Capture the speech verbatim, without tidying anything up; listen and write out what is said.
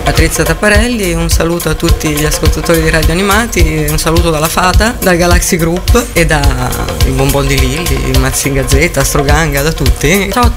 Patrizia Tapparelli, un saluto a tutti gli ascoltatori di Radio Animati, un saluto dalla Fata, dal Galaxy Group e da il Bonbon di Lilli, Mazzi in Gazzetta, Astroganga, da tutti. Ciao a